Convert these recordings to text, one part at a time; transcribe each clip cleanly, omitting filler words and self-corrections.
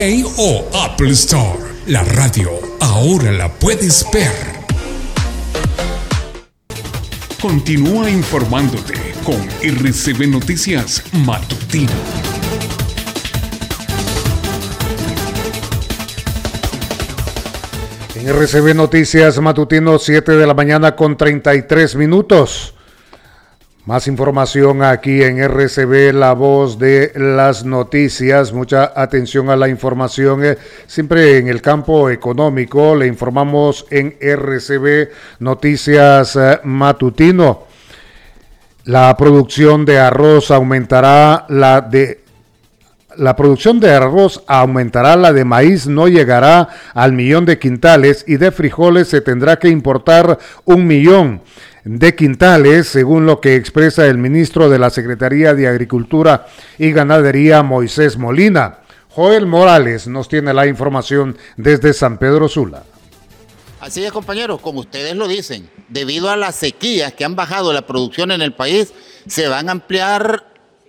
O Apple Store. La radio ahora la puedes ver. Continúa informándote con RCB Noticias Matutino. En RCB Noticias Matutino, 7 de la mañana con 33 minutos. Más información aquí en RCB, la voz de las noticias. Mucha atención a la información, siempre en el campo económico. Le informamos en RCB Noticias Matutino. La producción de arroz aumentará, la producción de arroz aumentará, la de maíz no llegará al 1.000.000 de quintales y de frijoles se tendrá que importar 1.000.000 de quintales, según lo que expresa el ministro de la Secretaría de Agricultura y Ganadería, Moisés Molina. Joel Morales nos tiene la información desde San Pedro Sula. Así es, compañeros, como ustedes lo dicen, debido a las sequías que han bajado la producción en el país, se van a ampliar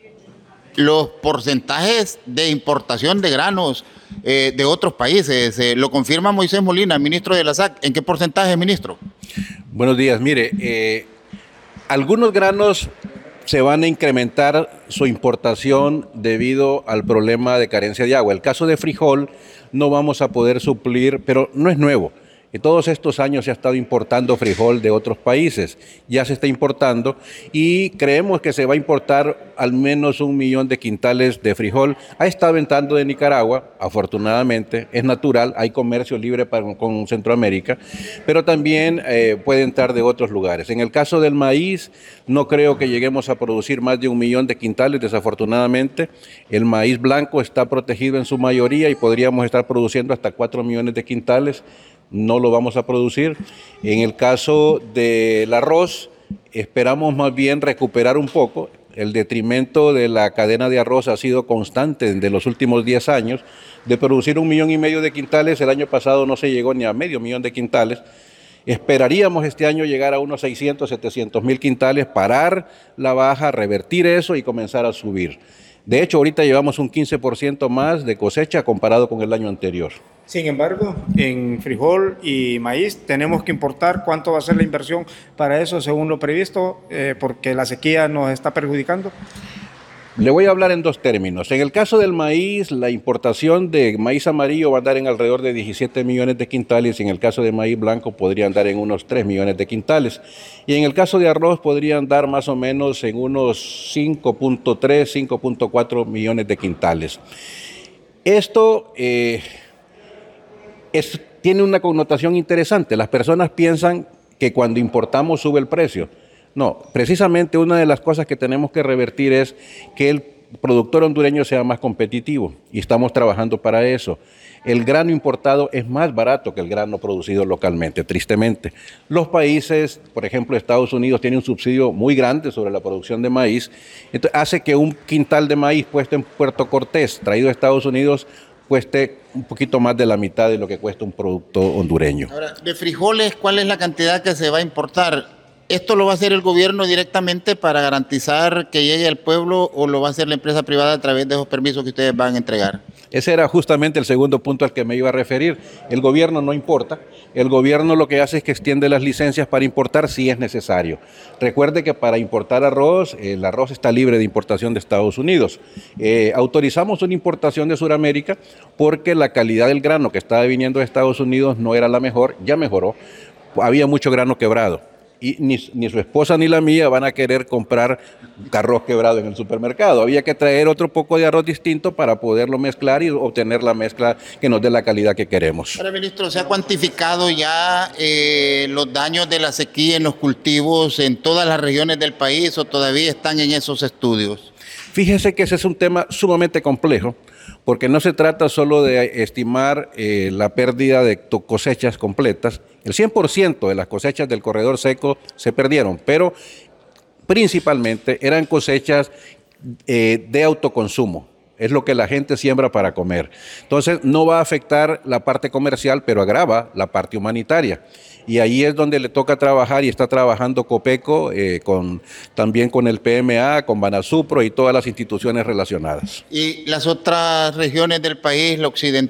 los porcentajes de importación de granos de otros países. Lo confirma Moisés Molina, ministro de la SAC. ¿En qué porcentaje, ministro? Buenos días. Mire, algunos granos se van a incrementar su importación debido al problema de carencia de agua. El caso de frijol no vamos a poder suplir, pero no es nuevo. En todos estos años se ha estado importando frijol de otros países, ya se está importando y creemos que se va a importar al menos 1.000.000 de quintales de frijol. Ha estado entrando de Nicaragua, afortunadamente, es natural, hay comercio libre con Centroamérica, pero también puede entrar de otros lugares. En el caso del maíz, no creo que lleguemos a producir más de 1.000.000 de quintales, desafortunadamente. El maíz blanco está protegido en su mayoría y podríamos estar produciendo hasta 4 millones de quintales. No lo vamos a producir. En el caso del arroz, esperamos más bien recuperar un poco. El detrimento de la cadena de arroz ha sido constante de los últimos 10 años. De producir 1,5 millones de quintales, el año pasado no se llegó ni a 500,000 de quintales. Esperaríamos este año llegar a unos 600, 700 mil quintales, parar la baja, revertir eso y comenzar a subir. De hecho, ahorita llevamos un 15% más de cosecha comparado con el año anterior. Sin embargo, en frijol y maíz tenemos que importar. ¿Cuánto va a ser la inversión para eso según lo previsto? Porque la sequía nos está perjudicando. Le voy a hablar en dos términos. En el caso del maíz, la importación de maíz amarillo va a andar en alrededor de 17 millones de quintales y en el caso de maíz blanco podría andar en unos 3 millones de quintales. Y en el caso de arroz podría andar más o menos en unos 5.3, 5.4 millones de quintales. Esto tiene una connotación interesante. Las personas piensan que cuando importamos sube el precio. No, precisamente una de las cosas que tenemos que revertir es que el productor hondureño sea más competitivo y estamos trabajando para eso. El grano importado es más barato que el grano producido localmente, tristemente. Los países, por ejemplo, Estados Unidos, tiene un subsidio muy grande sobre la producción de maíz. Entonces, hace que un quintal de maíz puesto en Puerto Cortés, traído a Estados Unidos, cueste un poquito más de la mitad de lo que cuesta un producto hondureño. Ahora, de frijoles, ¿cuál es la cantidad que se va a importar? ¿Esto lo va a hacer el gobierno directamente para garantizar que llegue al pueblo o lo va a hacer la empresa privada a través de esos permisos que ustedes van a entregar? Ese era justamente el segundo punto al que me iba a referir. El gobierno no importa. El gobierno lo que hace es que extiende las licencias para importar si es necesario. Recuerde que para importar arroz, el arroz está libre de importación de Estados Unidos. Autorizamos una importación de Sudamérica porque la calidad del grano que estaba viniendo de Estados Unidos no era la mejor, ya mejoró. Había mucho grano quebrado. Y ni su esposa ni la mía van a querer comprar arroz quebrado en el supermercado. Había que traer otro poco de arroz distinto para poderlo mezclar y obtener la mezcla que nos dé la calidad que queremos. Ahora, ministro, ¿se ha cuantificado ya los daños de la sequía en los cultivos en todas las regiones del país o todavía están en esos estudios? Fíjese que ese es un tema sumamente complejo, porque no se trata solo de estimar la pérdida de cosechas completas. El 100% de las cosechas del corredor seco se perdieron, pero principalmente eran cosechas de autoconsumo. Es lo que la gente siembra para comer. Entonces no va a afectar la parte comercial, pero agrava la parte humanitaria. Y ahí es donde le toca trabajar y está trabajando Copeco, también con el PMA, con Banasupro y todas las instituciones relacionadas. ¿Y las otras regiones del país, la occidental?